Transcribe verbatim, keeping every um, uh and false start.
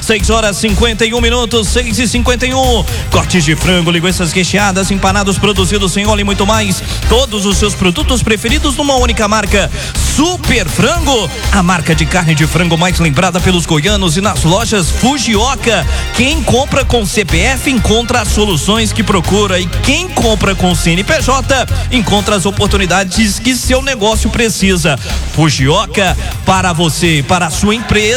seis horas cinquenta e um minutos, seis e cinquenta e um. Cortes de frango, linguiças recheadas, empanados produzidos sem óleo e muito mais. Todos os seus produtos preferidos numa única marca. Super Frango, a marca de carne de frango mais lembrada pelos goianos, e nas lojas Fujioka. Quem compra com C P F encontra as soluções que procura, e quem compra com C N P J encontra as oportunidades que seu negócio precisa. Fujioka, para você, para a sua empresa.